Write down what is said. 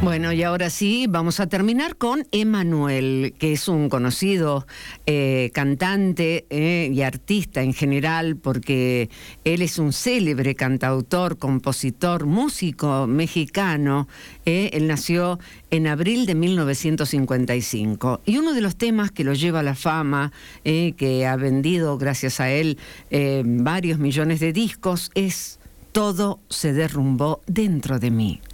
Bueno, y ahora sí, vamos a terminar con Emmanuel, que es un conocido cantante y artista en general, porque él es un célebre cantautor, compositor, músico mexicano. Él nació en abril de 1955. Y uno de los temas que lo lleva a la fama, que ha vendido gracias a él varios millones de discos, es Todo se derrumbó dentro de mí.